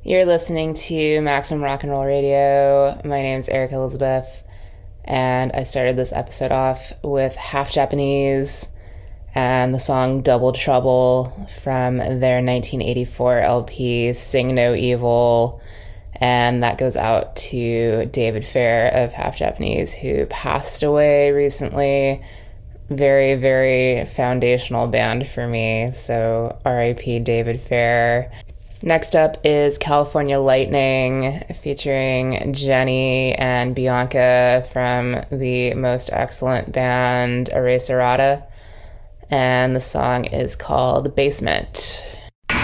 You're listening to Maximum Rock and Roll Radio. My name's Eric Elizabeth, and I started this episode off with Half Japanese and the song Double Trouble from their 1984 LP, Sing No Evil. And that goes out to David Fair of Half Japanese, who passed away recently. Very, very foundational band for me. So R.I.P. David Fair. Next up is California Lightning, featuring Jenny and Bianca from the most excellent band Eraserata. And the song is called Basement.